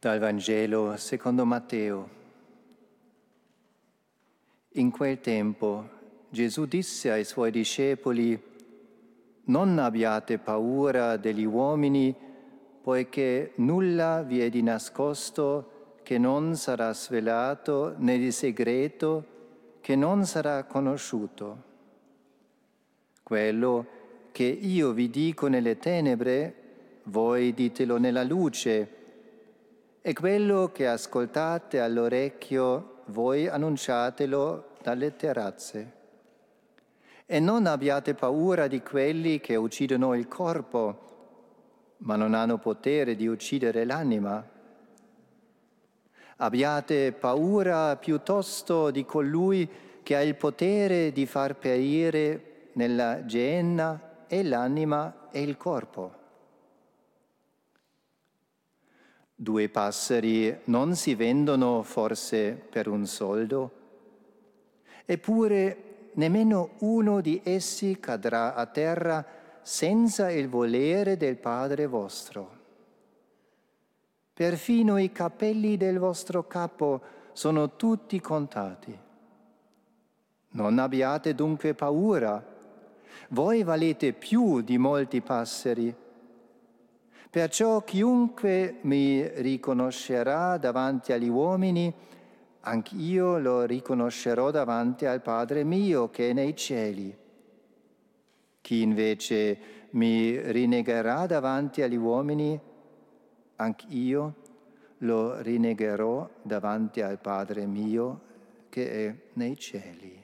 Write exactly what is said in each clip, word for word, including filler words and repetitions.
Dal Vangelo secondo Matteo. In quel tempo Gesù disse ai suoi discepoli: «Non abbiate paura degli uomini, poiché nulla vi è di nascosto che non sarà svelato, né di segreto che non sarà conosciuto. Quello che io vi dico nelle tenebre, voi ditelo nella luce, e quello che ascoltate all'orecchio, voi annunciatelo dalle terrazze. E non abbiate paura di quelli che uccidono il corpo, ma non hanno potere di uccidere l'anima. Abbiate paura piuttosto di colui che ha il potere di far perire nella Geenna e l'anima e il corpo. Due passeri non si vendono forse per un soldo? Eppure nemmeno uno di essi cadrà a terra senza il volere del Padre vostro. Perfino i capelli del vostro capo sono tutti contati. Non abbiate dunque paura, voi valete più di molti passeri. Perciò chiunque mi riconoscerà davanti agli uomini, anch'io lo riconoscerò davanti al Padre mio che è nei cieli. Chi invece mi rinnegherà davanti agli uomini, anch'io lo rinnegherò davanti al Padre mio che è nei cieli».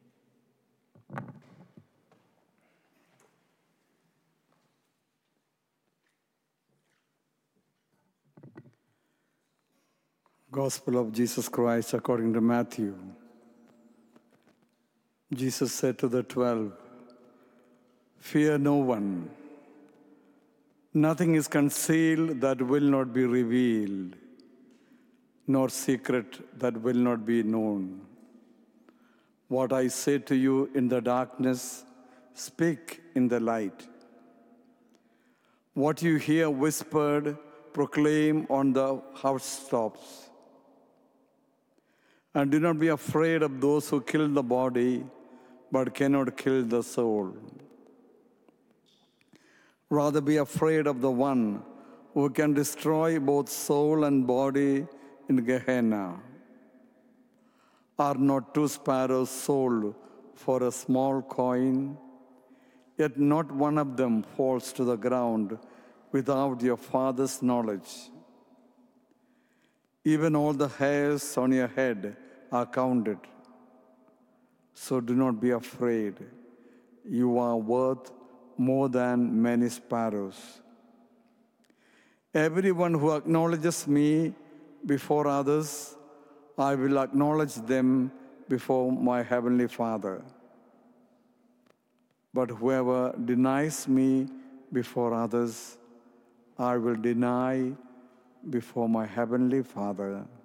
Gospel of Jesus Christ according to Matthew. Jesus said to the twelve, "Fear no one. Nothing is concealed that will not be revealed, nor secret that will not be known. What I say to you in the darkness, speak in the light. What you hear whispered, proclaim on the housetops. And do not be afraid of those who kill the body, but cannot kill the soul. Rather be afraid of the one who can destroy both soul and body in Gehenna. Are not two sparrows sold for a small coin? Yet not one of them falls to the ground without your Father's knowledge. Even all the hairs on your head are counted. So do not be afraid. You are worth more than many sparrows. Everyone who acknowledges me before others, I will acknowledge them before my heavenly Father. But whoever denies me before others, I will deny before my heavenly Father."